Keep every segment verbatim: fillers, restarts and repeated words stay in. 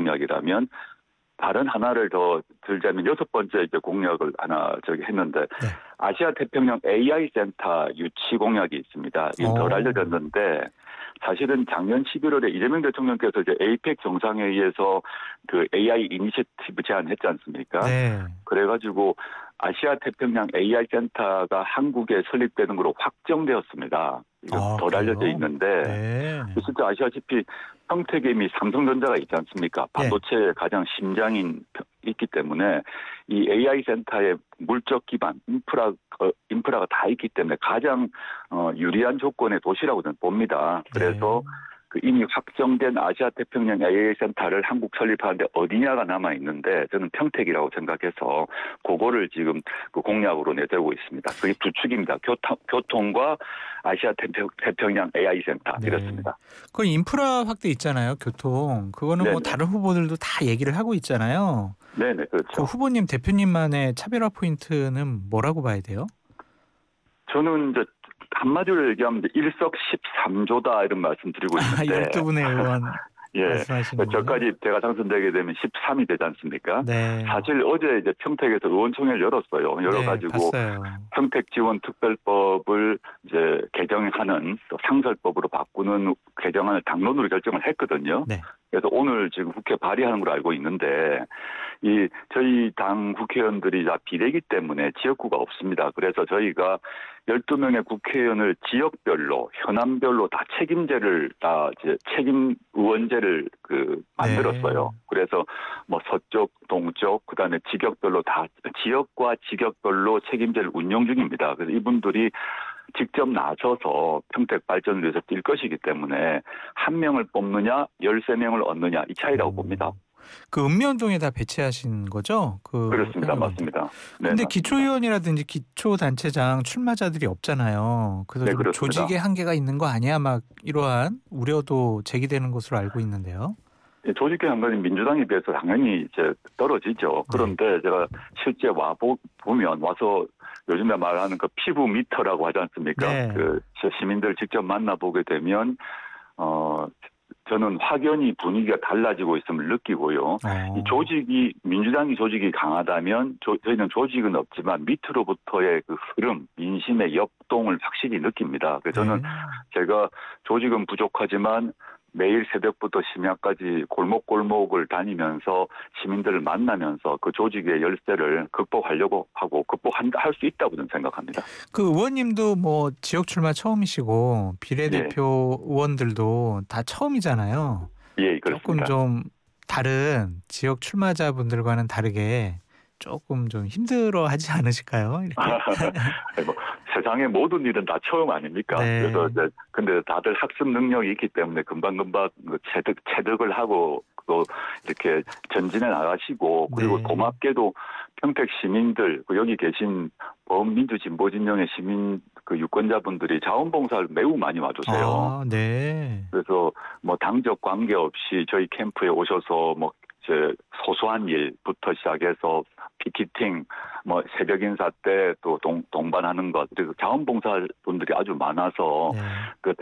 공약이라면 다른 하나를 더 들자면 여섯 번째 이제 공약을 하나 저기 했는데 네. 아시아 태평양 에이아이 센터 유치 공약이 있습니다. 이건 덜 오. 알려졌는데 사실은 작년 십일월에 이재명 대통령께서 이제 에이펙 정상회의에서 그 에이아이 이니셔티브 제안했지 않습니까? 네. 그래가지고 아시아 태평양 에이아이 센터가 한국에 설립되는 걸로 확정되었습니다. 이거 아, 덜 알려져 그래요? 있는데 네. 실제 아시다시피 평택에 삼성전자가 있지 않습니까? 반도체의 가장 심장인 있기 때문에 이 에이아이 센터의 물적 기반 인프라 어, 인프라가 다 있기 때문에 가장 어, 유리한 조건의 도시라고 저는 봅니다. 그래서 네. 그 이미 확정된 아시아 태평양 에이아이 센터를 한국 설립하는데 어디냐가 남아 있는데 저는 평택이라고 생각해서 그거를 지금 그 공약으로 내세우고 있습니다. 그게 두 축입니다. 교통, 교통과 아시아 태평, 태평양 에이아이 센터 네. 이렇습니다. 그 인프라 확대 있잖아요. 교통. 그거는 뭐 네네. 다른 후보들도 다 얘기를 하고 있잖아요. 네네 그 그렇죠. 후보님 대표님만의 차별화 포인트는 뭐라고 봐야 돼요? 저는 이제 한마디로 얘기하면 일석십삼조다 이런 말씀드리고 있는데 열두 분의 의원 예, 말씀하시는 거죠? 저까지 제가 당선되게 되면 십삼이 되지 않습니까? 네. 사실 어제 이제 평택에서 의원총회를 열었어요. 네, 열어가지고 봤어요. 평택 지원 특별법을 이제 개정하는 또 상설법으로 바꾸는 개정안을 당론으로 결정을 했거든요. 네. 그래서 오늘 지금 국회 발의하는 걸로 알고 있는데 이 저희 당 국회의원들이 다 비례이기 때문에 지역구가 없습니다. 그래서 저희가 열두 명의 국회의원을 지역별로 현안별로 다 책임제를 다 이제 책임 의원제를 그 만들었어요. 네. 그래서 뭐 서쪽, 동쪽, 그다음에 직역별로 다 지역과 직역별로 책임제를 운영 중입니다. 그래서 이분들이 직접 나서서 평택 발전을 위해서 뛸 것이기 때문에 한 명을 뽑느냐, 열세 명을 얻느냐 이 차이라고 오. 봅니다. 그 읍면동에 다 배치하신 거죠? 그 그렇습니다. 현역원들. 맞습니다. 네, 근데 맞습니다. 기초의원이라든지 기초단체장 출마자들이 없잖아요. 그래서 네, 좀 그렇습니다. 조직의 한계가 있는 거 아니야? 막 이러한 우려도 제기되는 것으로 알고 있는데요. 조직의 한건이 민주당에 비해서 당연히 이제 떨어지죠. 그런데 제가 실제 와 보면 와서 요즘에 말하는 그 피부 미터라고 하지 않습니까? 네. 그 시민들 직접 만나보게 되면 어 저는 확연히 분위기가 달라지고 있음을 느끼고요. 어. 이 조직이 민주당이 조직이 강하다면 조, 저희는 조직은 없지만 밑으로부터의 그 흐름, 민심의 역동을 확실히 느낍니다. 그래서 저는 네. 제가 조직은 부족하지만 매일 새벽부터 심야까지 골목골목을 다니면서 시민들을 만나면서 그 조직의 열쇠를 극복하려고 하고 극복할 수 있다고 저는 생각합니다. 그 의원님도 뭐 지역 출마 처음이시고 비례대표 예. 의원들도 다 처음이잖아요. 예, 조금 그렇습니다. 좀 다른 지역 출마자분들과는 다르게 조금 좀 힘들어하지 않으실까요? 이렇게. 뭐, 세상의 모든 일은 다 처음 아닙니까? 네. 그래서 이제 근데 다들 학습 능력이 있기 때문에 금방금방 체득 체득을 하고 또 이렇게 전진해 나가시고 그리고 네. 고맙게도 평택 시민들 그 여기 계신 범민주 진보 진영의 시민 그 유권자분들이 자원봉사를 매우 많이 와주세요. 아, 네. 그래서 뭐 당적 관계 없이 저희 캠프에 오셔서 뭐 이제 소소한 일부터 시작해서 피키팅, 뭐 새벽 인사 때 또 동반하는 것 그리고 자원봉사 분들이 아주 많아서 네. 그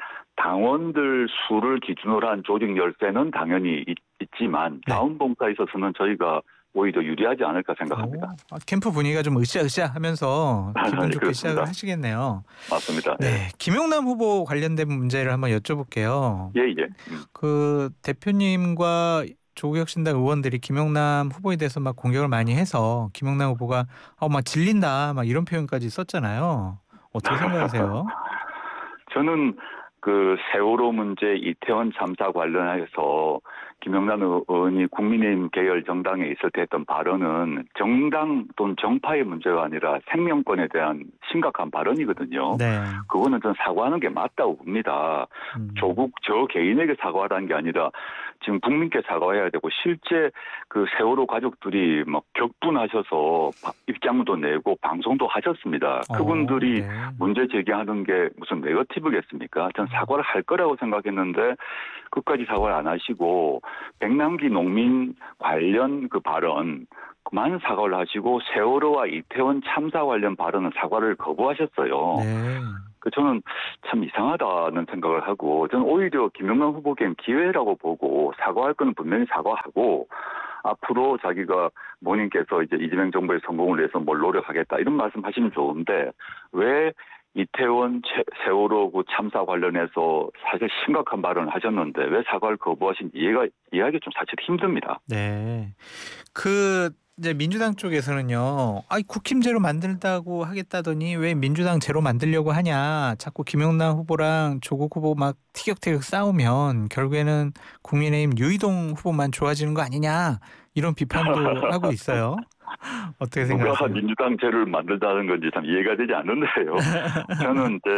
당원들 수를 기준으로 한 조직 열쇠는 당연히 있, 있지만 네. 자원봉사에 있어서는 저희가 오히려 유리하지 않을까 생각합니다. 오, 아, 캠프 분위기가 좀 으쌰으쌰 하면서 기분 네, 좋게 그렇습니다. 시작을 하시겠네요. 맞습니다. 네. 예. 김용남 후보 관련된 문제를 한번 여쭤볼게요. 예, 예. 음. 그 대표님과 조국혁신당 의원들이 김용남 후보에 대해서 막 공격을 많이 해서 김용남 후보가 어, 막 질린다 막 이런 표현까지 썼잖아요. 어떻게 생각하세요? 저는 그 세월호 문제 이태원 참사 관련해서 김영남 의원이 국민의힘 계열 정당에 있을 때 했던 발언은 정당 또는 정파의 문제가 아니라 생명권에 대한 심각한 발언이거든요. 네. 그거는 전 사과하는 게 맞다고 봅니다. 음. 조국 저 개인에게 사과하라는 게 아니라 지금 국민께 사과해야 되고 실제 그 세월호 가족들이 막 격분하셔서 입장도 내고 방송도 하셨습니다. 그분들이 어, 네. 문제 제기하는 게 무슨 네거티브겠습니까? 전 사과를 할 거라고 생각했는데 끝까지 사과를 안 하시고 백남기 농민 관련 그 발언 그만 사과를 하시고 세월호와 이태원 참사 관련 발언은 사과를 거부하셨어요. 네. 그 저는 참 이상하다는 생각을 하고 저는 오히려 김영남 후보에겐 기회라고 보고 사과할 건 분명히 사과하고 앞으로 자기가 본인께서 이제 이재명 정부의 성공을 위해서 뭘 노력하겠다 이런 말씀하시면 좋은데 왜 이태원 세월호 그 참사 관련해서 사실 심각한 발언을 하셨는데 왜 사과를 거부하신 이해가 이해하기 좀 사실 힘듭니다. 네. 그 이제 민주당 쪽에서는요. 아이 국힘제로 만든다고 하겠다더니 왜 민주당 제로 만들려고 하냐. 자꾸 김영남 후보랑 조국 후보 막 티격태격 싸우면 결국에는 국민의힘 유이동 후보만 좋아지는 거 아니냐. 이런 비판도 하고 있어요. 어떻게 누가 생각하세요? 민주당 제를 만들다는 건지 참 이해가 되지 않는데요. 저는 이제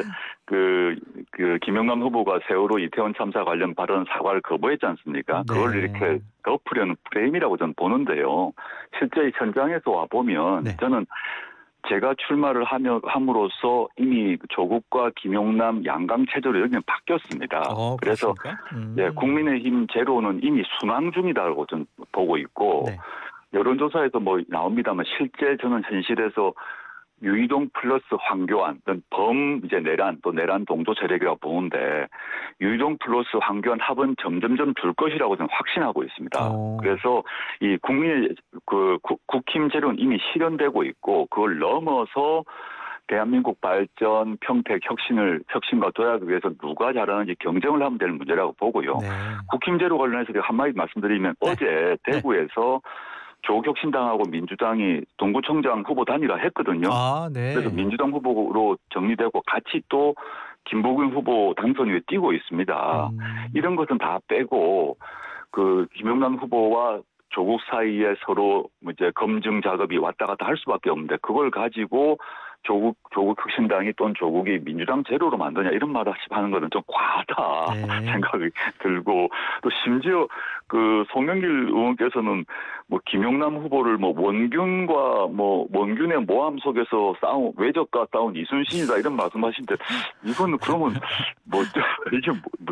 그, 그 김영남 후보가 세월호 이태원 참사 관련 발언 사과를 거부했지 않습니까? 그걸 네. 이렇게 덮으려는 프레임이라고 저는 보는데요. 실제 현장에서 와 보면 네. 저는 제가 출마를 하며 함으로써 이미 조국과 김용남 양강 체제로 여기는 바뀌었습니다. 어, 그래서 그렇습니까? 음. 예, 국민의힘 제로는 이미 순항 중이다라고 저는 보고 있고 네. 여론조사에서 뭐 나옵니다만 실제 저는 현실에서 유이동 플러스 황교안, 범 이제 내란 또 내란 동조 세력이라고 보는데 유이동 플러스 황교안 합은 점점점 줄 것이라고 저는 확신하고 있습니다. 오. 그래서 이 국민의 그 국힘 제로는 이미 실현되고 있고 그걸 넘어서 대한민국 발전, 평택 혁신을 혁신과 도약을 위해서 누가 잘하는지 경쟁을 하면 될 문제라고 보고요. 네. 국힘 제로 관련해서 한마디 말씀드리면 네. 어제 대구에서 조국혁신당하고 민주당이 동구청장 후보 단일화 했거든요. 아, 네. 그래서 민주당 후보로 정리되고 같이 또 김부겸 후보 당선 위에 뛰고 있습니다. 음. 이런 것은 다 빼고 그 김영남 후보와 조국 사이에 서로 이제 검증 작업이 왔다 갔다 할 수밖에 없는데 그걸 가지고 조국 조국 혁신당이 또는 조국이 민주당 제로로 만드냐 이런 말을 하는 거는 좀 과하다 네. 생각이 들고 또 심지어 그 송영길 의원께서는 뭐 김용남 후보를 뭐 원균과 뭐 원균의 모함 속에서 싸운 외적과 싸운 이순신이다 이런 말씀하시는데 이거는 그러면 뭐 이게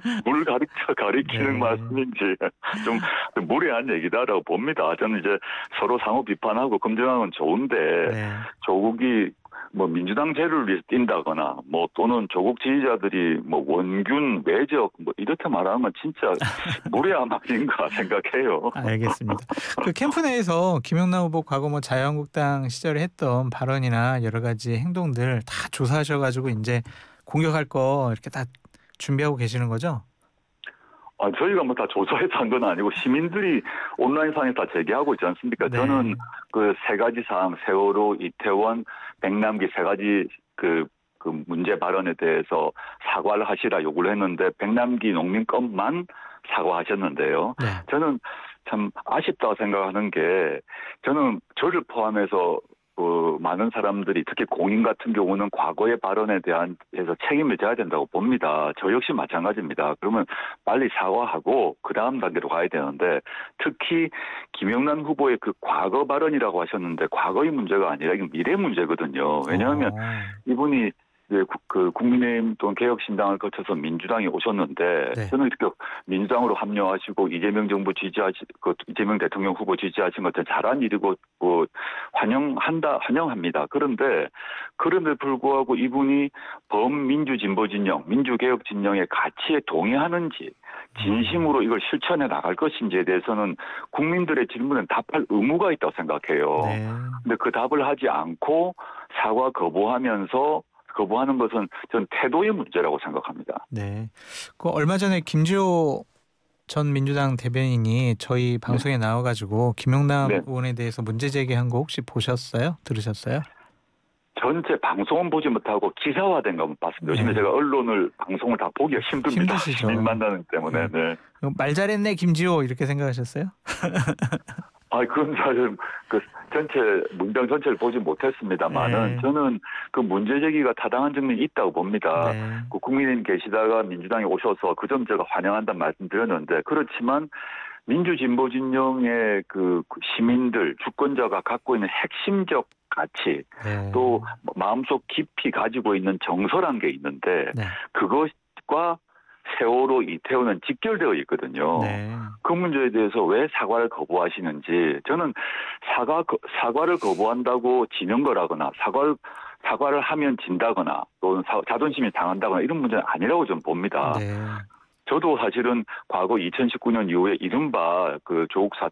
뭘 가리켜 가리키는 네. 말씀인지 좀 무례한 얘기다라고 봅니다. 저는 이제 서로 상호 비판하고 검증하는 건 좋은데 네. 조국이 뭐 민주당 제를 위해서 뛴다거나 뭐 또는 조국 지지자들이 뭐 원균 외적 뭐 이렇게 말하는 건 진짜 무례함 아닌가 생각해요. 알겠습니다. 그 캠프 내에서 김영남 후보 과거 뭐 자유한국당 시절에 했던 발언이나 여러 가지 행동들 다 조사하셔가지고 이제 공격할 거 이렇게 다 준비하고 계시는 거죠? 아, 저희가 뭐 다 조사해서 한 건 아니고 시민들이 온라인상에 다 제기하고 있지 않습니까? 네. 저는 그 세 가지 사항, 세월호, 이태원, 백남기 세 가지 그, 그 문제 발언에 대해서 사과를 하시라 요구를 했는데 백남기 농민 것만 사과하셨는데요. 네. 저는 참 아쉽다고 생각하는 게 저는 저를 포함해서 그 많은 사람들이 특히 공인 같은 경우는 과거의 발언에 대한 해서 책임을 져야 된다고 봅니다. 저 역시 마찬가지입니다. 그러면 빨리 사과하고 그 다음 단계로 가야 되는데 특히 김영남 후보의 그 과거 발언이라고 하셨는데 과거의 문제가 아니라 이건 미래 문제거든요. 왜냐하면 어. 이분이 그 국민의힘 또는 개혁신당을 거쳐서 민주당에 오셨는데 네. 저는 이렇게 민주당으로 합류하시고 이재명 정부 지지하시, 그 이재명 대통령 후보 지지하신 것은 잘한 일이고 뭐 환영한다, 환영합니다. 그런데 그럼에도 불구하고 이분이 범민주 진보 진영, 민주개혁 진영의 가치에 동의하는지 진심으로 이걸 실천해 나갈 것인지에 대해서는 국민들의 질문에 답할 의무가 있다고 생각해요. 네. 근데 그 답을 하지 않고 사과 거부하면서 거부하는 것은 전 태도의 문제라고 생각합니다. 네. 그 얼마 전에 김지호 전 민주당 대변인이 저희 방송에 네. 나와가지고 김영남 네. 의원에 대해서 문제 제기한 거 혹시 보셨어요? 들으셨어요? 전체 방송은 보지 못하고 기사화된 것만 봤습니다. 요즘에 네. 제가 언론을 방송을 다 보기가 힘듭니다. 힘드시죠. 시민 만나는 때문에. 네. 네. 말 잘했네 김지호 이렇게 생각하셨어요? 아, 그건 사실 그 전체 문장 전체를 보지 못했습니다만은 네. 저는 그 문제 제기가 타당한 측면이 있다고 봅니다. 네. 그 국민의힘 계시다가 민주당에 오셔서 그 점 제가 환영한다는 말씀드렸는데 그렇지만 민주진보 진영의 그 시민들 주권자가 갖고 있는 핵심적 가치 네. 또 마음속 깊이 가지고 있는 정서란 게 있는데 네. 그것과 세월호 이태원은 직결되어 있거든요. 네. 그 문제에 대해서 왜 사과를 거부하시는지 저는 사과 사과를 거부한다고 지는 거라거나 사과를 사과를 하면 진다거나 또는 사- 자존심이 상한다거나 이런 문제는 아니라고 좀 봅니다. 네. 저도 사실은 과거 이천십구 년 이후에 이른바 그 조국